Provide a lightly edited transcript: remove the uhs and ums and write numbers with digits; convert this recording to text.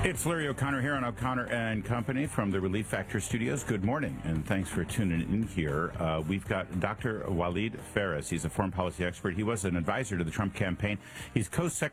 It's Larry O'Connor here on O'Connor and Company from the Relief Factor Studios. Good morning, and thanks for tuning in here. We've got Dr. Walid Phares. He's a foreign policy expert. He was an advisor to the Trump campaign. He's co-secretary